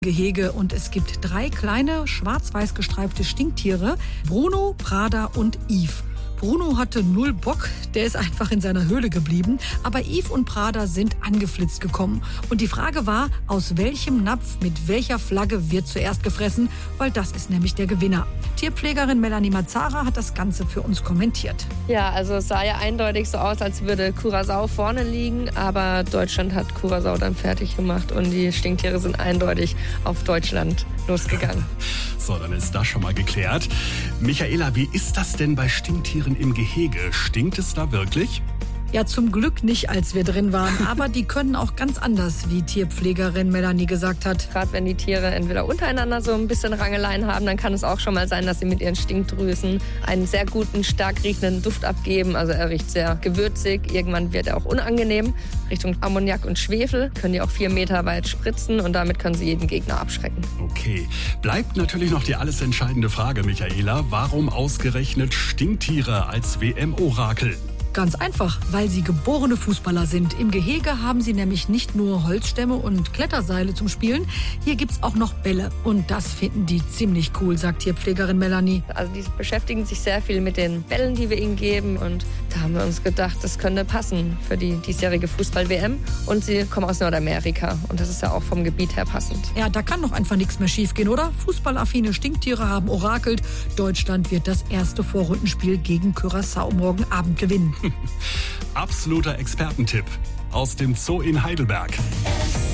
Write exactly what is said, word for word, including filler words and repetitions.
Gehege und es gibt drei kleine schwarz-weiß gestreifte Stinktiere, Bruno, Prada und Yves. Bruno hatte null Bock, der ist einfach in seiner Höhle geblieben, aber Yves und Prada sind angeflitzt gekommen. Und die Frage war, aus welchem Napf mit welcher Flagge wird zuerst gefressen, weil das ist nämlich der Gewinner. Tierpflegerin Melanie Mazzara hat das Ganze für uns kommentiert. Ja, also es sah ja eindeutig so aus, als würde Curaçao vorne liegen, aber Deutschland hat Curaçao dann fertig gemacht und die Stinktiere sind eindeutig auf Deutschland losgegangen. So, dann ist das schon mal geklärt. Michaela, wie ist das denn bei Stinktieren im Gehege? Stinkt es da wirklich? Ja, zum Glück nicht, als wir drin waren. Aber die können auch ganz anders, wie Tierpflegerin Melanie gesagt hat. Gerade wenn die Tiere entweder untereinander so ein bisschen Rangeleien haben, dann kann es auch schon mal sein, dass sie mit ihren Stinkdrüsen einen sehr guten, stark riechenden Duft abgeben. Also er riecht sehr gewürzig. Irgendwann wird er auch unangenehm. Richtung Ammoniak und Schwefel können die auch vier Meter weit spritzen und damit können sie jeden Gegner abschrecken. Okay. Bleibt natürlich noch die alles entscheidende Frage, Michaela. Warum ausgerechnet Stinktiere als W M-Orakel? Ganz einfach, weil sie geborene Fußballer sind. Im Gehege haben sie nämlich nicht nur Holzstämme und Kletterseile zum Spielen. Hier gibt's auch noch Bälle. Und das finden die ziemlich cool, sagt Tierpflegerin Melanie. Also die beschäftigen sich sehr viel mit den Bällen, die wir ihnen geben. Und da haben wir uns gedacht, das könnte passen für die diesjährige Fußball-W M. Und sie kommen aus Nordamerika. Und das ist ja auch vom Gebiet her passend. Ja, da kann doch einfach nichts mehr schiefgehen, oder? Fußballaffine Stinktiere haben orakelt. Deutschland wird das erste Vorrundenspiel gegen Curaçao morgen Abend gewinnen. Absoluter Expertentipp aus dem Zoo in Heidelberg.